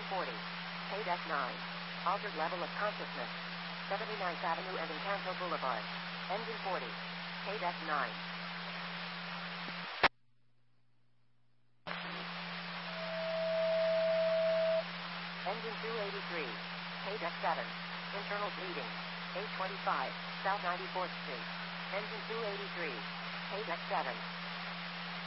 40. KDEC 9. Altered level of consciousness. 79th Avenue and Encanto Boulevard. Engine 40. KDEC 9. Engine 283. KDEC 7. Internal bleeding. 825. South 94th Street. Engine 283. KDEC 7.